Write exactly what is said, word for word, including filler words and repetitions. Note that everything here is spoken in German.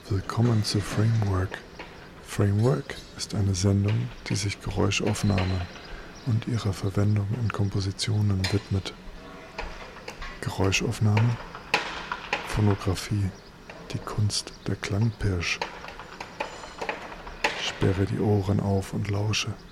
Willkommen zu Framework. Framework ist eine Sendung, die sich Geräuschaufnahme und ihrer Verwendung in Kompositionen widmet. Geräuschaufnahme, Phonographie, die Kunst der Klangpirsch. Sperre die Ohren auf und lausche.